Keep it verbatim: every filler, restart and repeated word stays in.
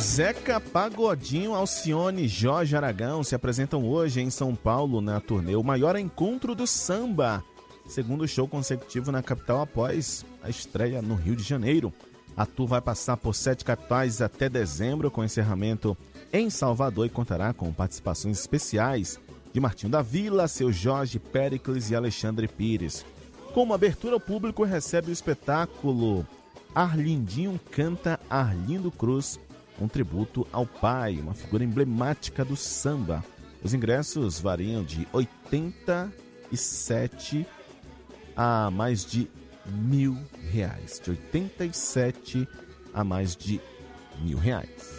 Zeca Pagodinho, Alcione e Jorge Aragão se apresentam hoje em São Paulo na turnê O Maior Encontro do Samba, segundo show consecutivo na capital após a estreia no Rio de Janeiro. A tour vai passar por sete capitais até dezembro, com encerramento em Salvador, e contará com participações especiais de Martinho da Vila, Seu Jorge, Péricles e Alexandre Pires. Como abertura, o público recebe o espetáculo Arlindinho Canta Arlindo Cruz, um tributo ao pai, uma figura emblemática do samba. Os ingressos variam de oitenta e sete a mais de mil reais. De oitenta e sete a mais de mil reais.